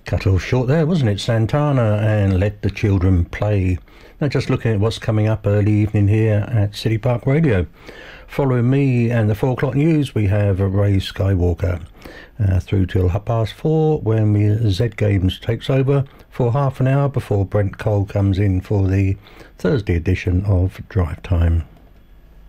Cut off short there, wasn't it? Santana and Let the Children Play. Now just looking at what's coming up early evening here at City Park Radio. Following me and the 4 o'clock news, we have Ray Skywalker through till 4:30 when Z Games takes over for half an hour before Brent Cole comes in for the Thursday edition of Drive Time.